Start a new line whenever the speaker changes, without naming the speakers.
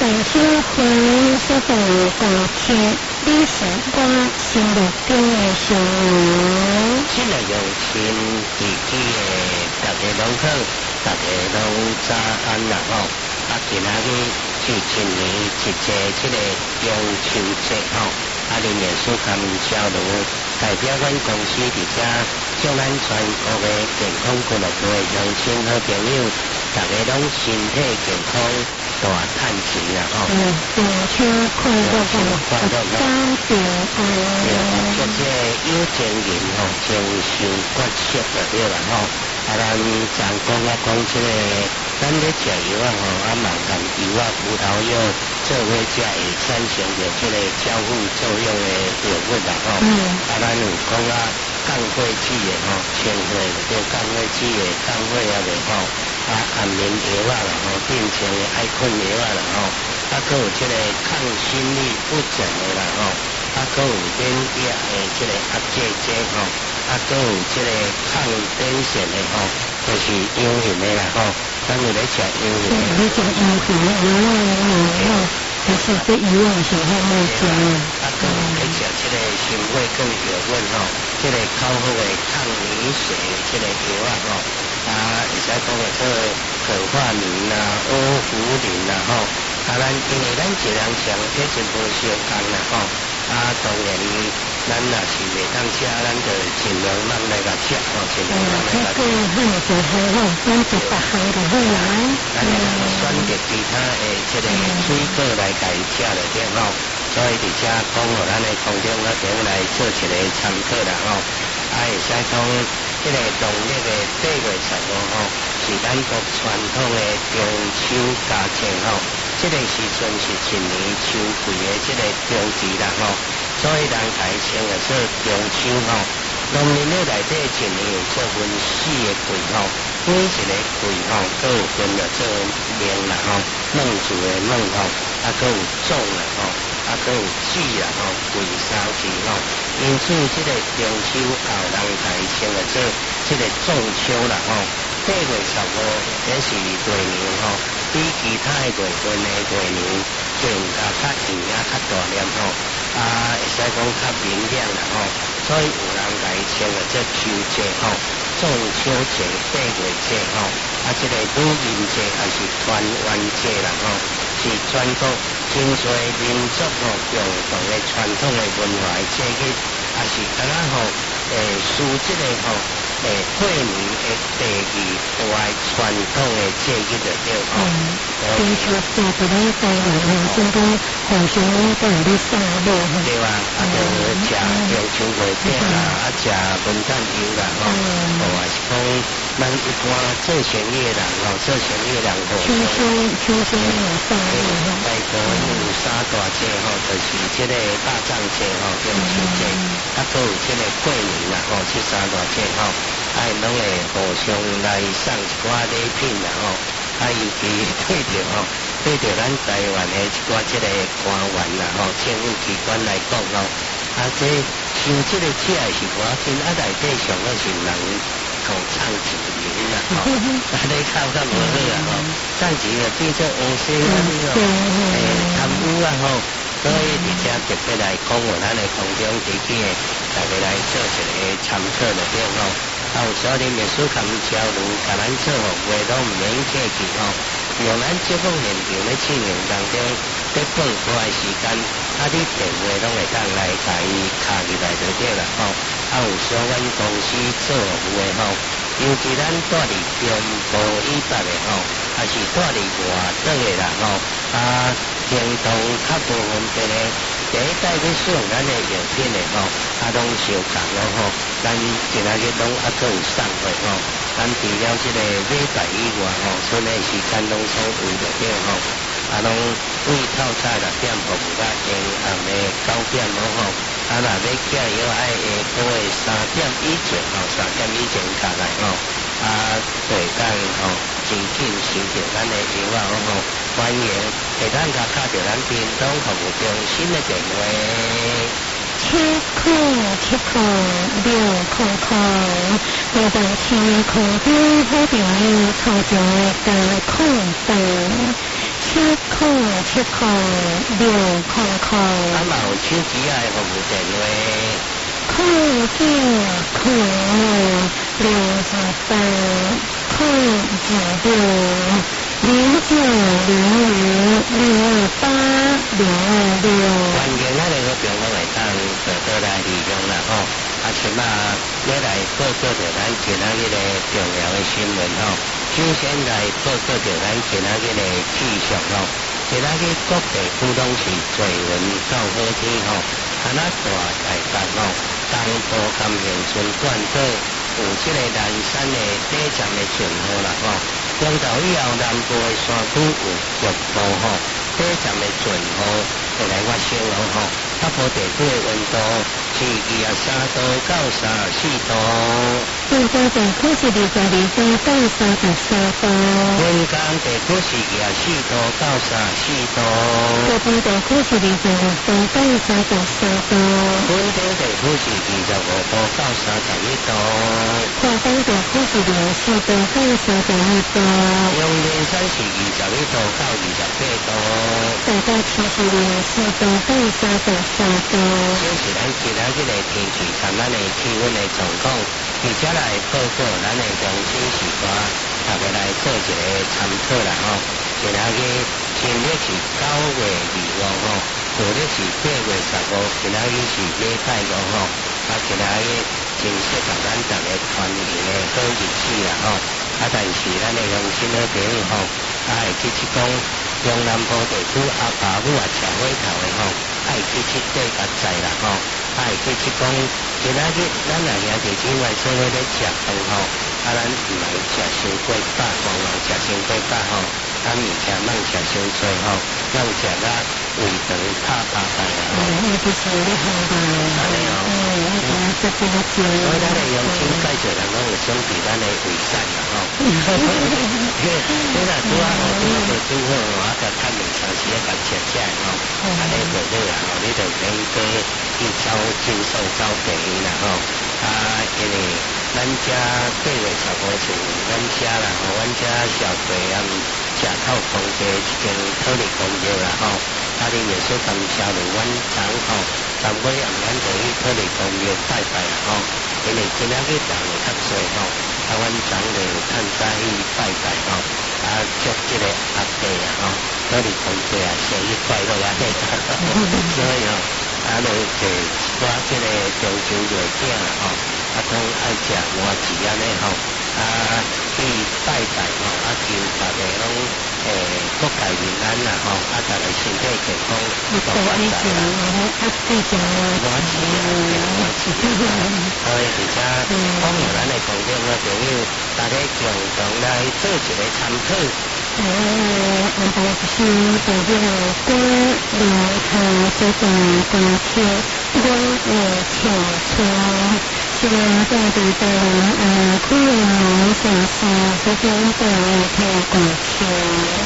但小花所动高铁，你是我心目中的上人。
这个用心自己的，大家拢好，大家拢早安啦吼。今仔日是一年一节这个中秋节吼，林美术他们交流代表阮公司伫遮，祝咱全国的健康俱乐部的乡亲好朋友，大家拢身体健康，大赚钱啦吼。
中秋快乐，快乐，早平安。
这有情人吼，情绪决策就对啦吼。咱常讲这个，咱咧食药吼，慢含药葡萄柚做伙食会产生着这个交互作用的药物啦吼。咱有讲降火脂的吼，清火就降火脂的降火也袂吼。安眠药啦吼，变成爱困药啦吼。还有这个抗心律不整的啦吼。还有免疫的这个压制剂吼。还有这个抗癫痫的吼，就是幽灵的啦吼。咱有咧食幽灵的。
你食幽灵吼，就是这油啊是好冇食。
还有咧食这个心血管药物吼，这个口服的抗凝血这个药啊吼，会使讲做可化宁啦、欧福林啦吼。咱因为咱一人上体质无相同啦吼。当然，咱若是袂当食，咱就尽量慢来甲食吼，尽量慢来甲食。
就好吼，咱就别项就好啦。
咱选择其他的这个水果来甲伊食就对吼。所以伫遮讲互咱的空中那边来做一个参考啦吼。会使讲这个农历的8月15号是咱国传统的中秋佳节吼。这个时阵是一年秋季的这个中期啦吼，所以人家称为做中秋吼。农历的内底一年有做分4个季吼，每一个季吼都有分了做名啦吼，孟子的孟吼，还佫有种啦吼，还佫有季啦吼，季3季吼。因此，这个中秋后人家称为做这个仲秋啦吼。8月15号也是月娘吼。比其他的月份的月娘更加较圆啊，较大粒吼，会使讲较明亮啦吼，所以有人来称为这秋节吼，仲秋节、8月节吼，这个女人节也是团圆节啦吼，是全国真侪民族吼共同的传统的文化的节日，也是敢若吼属这个吼。过年的第2大传统的节日就对吼。
中秋节在咱台湾吼，算讲互相都有咧送礼吼。
对啊，就食中秋月饼啦，食文旦油啦吼。还是讲咱一般做生意的人吼，做生意的人互相。
秋收有送礼吼。
大概有3大节吼，就是这个大藏节吼，中秋节，还佫有这个过年啦吼，这3大节吼。拢会互相来送一寡礼品啦吼，尤其对着咱台湾的一寡这个官员啦吼，政府机关来讲吼，这像这个节是无要紧，内底上个是人互唱钱银啦吼，你靠较无好啦吼，唱钱就变做黑心啊这种，贪污啊吼，所以伫遮特别来讲互咱的空中地区的大家来做一个参考就对吼。有小林秘书甲交流，甲咱做服务都毋免客气吼，用咱节目现场咧进行当中，咧播出来时间，你电话拢会当来甲伊卡入来就对啦吼。有相关公司做服务的吼，尤其咱住伫中部以北的吼，还是住伫外岛的啦吼，行动较无方便的。第一代要使用咱的药品的吼，拢相共咯吼。咱今仔日拢佫有送货吼。咱除了这个礼拜以外吼，剩的时间拢所有着对吼。拢为透早6点服务到下暗的9点咯吼。若要寄药爱下晡的3点以前吼，3点以前下来吼。会当吼真紧收到咱的药吼。欢迎会当甲打着咱屏东服务中心的电话。
7块6块，我在天空中好朋友操作的大空档，7块 70600。
啊，嘛有手机啊服务电话。
0九028 096
欢迎咱个朋友会当到来利用啦吼。啊，即马要来报告着咱今仔日个重要的新闻吼。首先来报告着咱今仔日个气象吼。今仔日各地区拢是侪云到好天吼，啊那大台北吼，东部甘平村管岛有即个南山的底站的巡河啦吼。中昼以后南部的山区有局部吼，底站的巡河会来发生咯吼。北部地区的温度是23度到34度。
中部地区是22度到33度。
云冈地区是24度到34度。
北部地区是26度到33度。
本岛地区是25度到31度。
华东地区是24度到31度。
阳明山是21度到28度。
大家市是24度到33度。
这是咱今仔日的天气，含咱的气温的状况，而且来报告咱的中心时段，大家来做一个参考啦吼。今仔日新历是9月25吼，旧历是8月15，今仔日是礼拜5吼。啊，今仔日真适合咱大家团圆的好日子啦吼。啊，但是咱的乡亲好朋友吼，啊会记起讲中南部地区阿爸母啊吃火头的吼。爱记起对甲在啦吼，爱记起讲，今仔日咱若兄弟姊妹做伙咧食饭吼，啊咱毋通食伤过饱，茫茫食伤过饱吼，啊物件莫食伤多吼，莫食甲胃肠拍开啦吼。
就是咧好吧。
安尼哦。
这个节。
所以咱的乡亲介绍人拢有想伫咱的胃散啦吼。你若拄啊吼，拄啊无拄好吼，啊甲趁2-3时啊甲食食吼，安尼就好啦吼，你就免过去走诊所走病院啦吼。啊，因为咱遮8月15是阮遮啦吼，阮遮小队啊食透公家一间土地公庙啦吼。啊，恁也说感谢了阮长吼，3尾暗咱就去土地公庙拜拜啦吼。因为今仔日人会较济吼，啊，阮长就趁早去拜拜吼，啊，祝即个阿伯啊吼，土地公伯啊生日快乐啊嘿，所以吼，啊，就坐一寡即个中秋月饼啦吼，啊，讲爱食麻糍安尼吼，啊，去拜拜吼，啊，求大家拢国泰民安啦吼，啊，大家身体健康，多发财啦。麻糍啊，所以而且讲予咱的观众和朋友，大家共同来做一个参考。
安排就是代表歌流行这段歌曲，我有唱出，希望在地台湾可以能尝试这种歌曲歌曲。